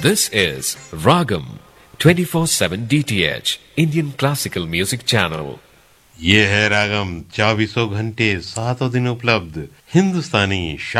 This is Ragam 24/7 DTH Indian Classical Music Channel. ये है रागम 2400 घंटे 7 दिन उपलब्ध हिंदुस्तानी